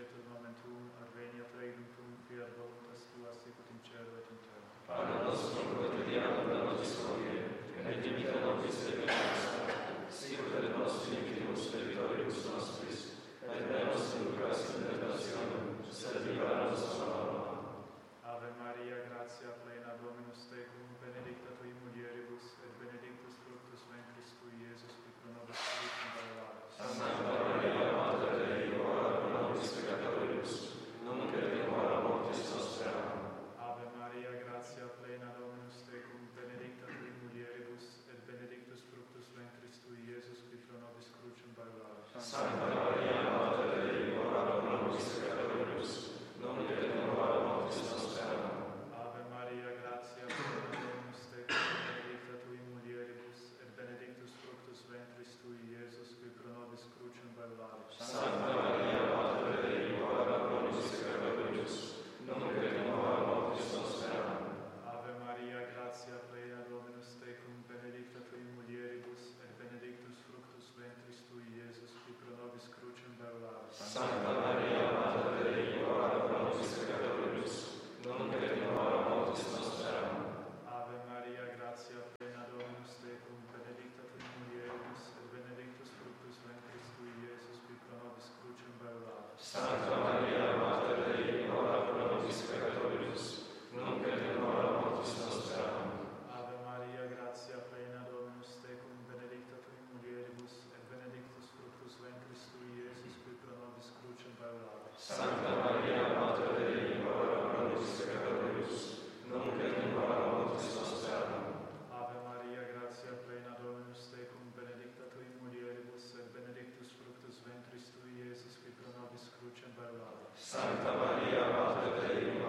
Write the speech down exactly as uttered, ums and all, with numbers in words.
et momentum adveniat regnum fiat voluntas tua sicut in cielo et in terra. Pane nostrum quotidianum da nobis hodie, et dimitte nobis debita nostra, sicut et nos dimittimus debitoribus nostris, et ne nos inducas in tentationem, sed libera nos a malo. Ave Maria, gratia plena, Dominus tecum, benedicta tui mulieribus, et benedictus fructus ventris tui, Iesus, qui pro nobis crucem violavas. Santa Maria, Mater Dei, ora pro nobis peccatoribus, nunc et in hora mortis nostra. Ave Maria, gratia plena, Dominus tecum, benedicta tui mulieribus, et benedictus fructus ventris tui, Iesus, qui pro nobis crucem violavas. Santa Maria, Mater Dei, ora pro nobis peccatoribus, nunc et in hora mortis nostra. Ave Maria, gratia plena, Dominus tecum, benedicta tui mulieribus, et benedictus fructus ventris tui, Iesus, qui pro nobis crucem violavas. Santa Maria, Mater Dei, ora pro nobis peccatoribus, nunc et in hora mortis nostra. Ave Maria, gratia plena, Dominus tecum, benedicta tui mulieribus, et benedictus fructus ventris tui, Iesus, qui pro nobis crucem violavas. Santa Maria, Mater Dei, ora pro nobis peccatoribus, nunc et in hora mortis nostra. Ave Maria, gratia plena, Dominus tecum, benedicta tui mulieribus, et benedictus fructus ventris tui, Iesus, qui pro nobis crucem violavas. Santa Maria, Mater Dei, ora pro nobis peccatoribus, nunc et in hora mortis nostra. Ave Maria, gratia plena, Dominus tecum, benedicta tui mulieribus, et benedictus fructus ventris tui, Iesus, qui pro nobis crucem violavas. Santa Maria, Mater Dei, ora pro nobis peccatoribus, nunc et in hora mortis nostra. Ave Maria, gratia plena, Dominus tecum, benedicta tui mulieribus, et benedictus fructus ventris tui, Iesus, qui pro nobis crucem violavas. Santa Maria, Mater Dei,